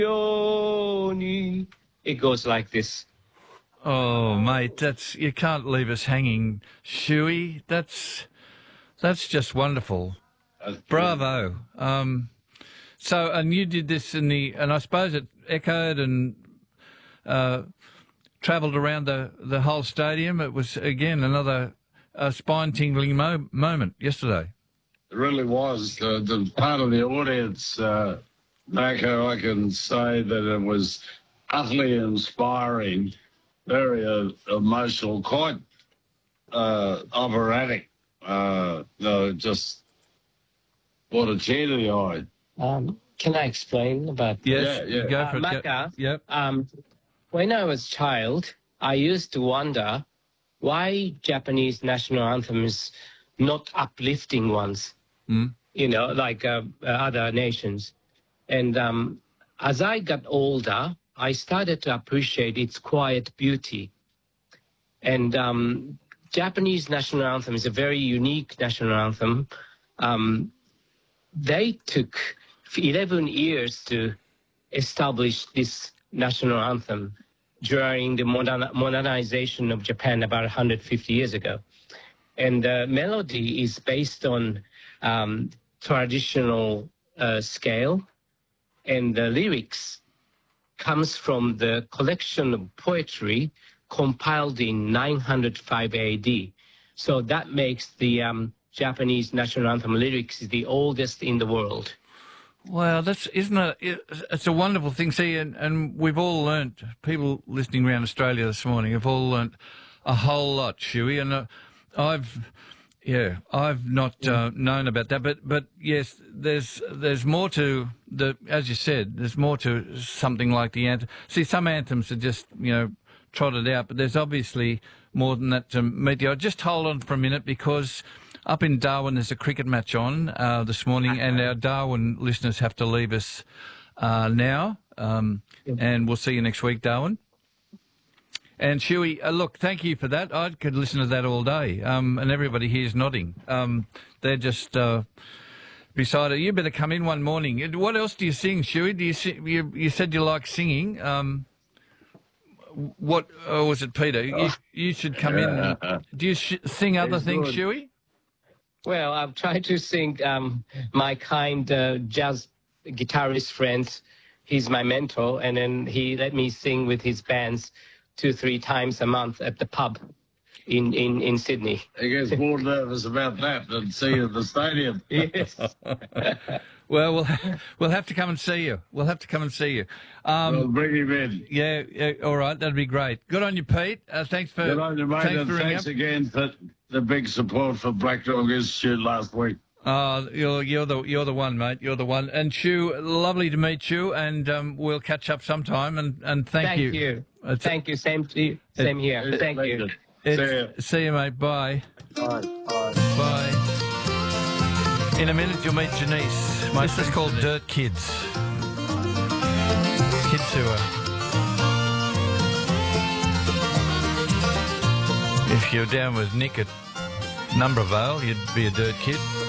Yoni. It goes like this. Oh, mate, you can't leave us hanging, Shuey. That's just wonderful. Bravo. So, and you did this and I suppose it echoed and travelled around the whole stadium. It was, again, another spine-tingling moment yesterday. It really was. The part of the audience, Macca, I can say that it was utterly inspiring, very emotional, quite operatic. Just what a tear to the eye. Can I explain about Yes, yeah. Go for it. Macca, Yep. when I was a child, I used to wonder why Japanese national anthem is not uplifting ones, like other nations. And as I got older, I started to appreciate its quiet beauty. And Japanese national anthem is a very unique national anthem. They took 11 years to establish this national anthem during the modernization of Japan about 150 years ago. And the melody is based on traditional scale, and the lyrics comes from the collection of poetry compiled in 905 AD. So that makes the Japanese national anthem lyrics the oldest in the world. Well, it's a wonderful thing. See, and we've all learnt, people listening around Australia this morning have all learnt a whole lot, Shuey, and I've not known about that, but yes, there's more to as you said, there's more to something like the anthem. See, some anthems are just, trotted out, but there's obviously more than that to meet the eye. Just hold on for a minute, because up in Darwin there's a cricket match on this morning, and our Darwin listeners have to leave us now, and we'll see you next week, Darwin. And Shuey, look, thank you for that. I could listen to that all day, and everybody here's nodding. They're just beside it. You better come in one morning. What else do you sing, Shuey? Do you said you like singing. What was it, Peter? You should come in. Do you sing other things, Shuey? Well, I've tried to sing my kind jazz guitarist friend. He's my mentor, and then he let me sing with his bands 2-3 times a month at the pub in Sydney. He gets more nervous about that than seeing at the stadium. Yes. Well, we'll have to come and see you. We'll have to come and see you. We'll bring him in. Yeah, all right, that'd be great. Good on you, Pete. Thanks for. Good on you, mate, and thanks again for the big support for Black Dog Institute last week. You're the one, mate. You're the one. And Shu, lovely to meet you, and we'll catch up sometime. And thank you. Thank you. Same to you. Same here. Thank you. See you, mate. Bye. Bye. In a minute, you'll meet Janice. This is called Dirt Kids. Kids who are... If you're down with Nick at Numbervale, you'd be a dirt kid.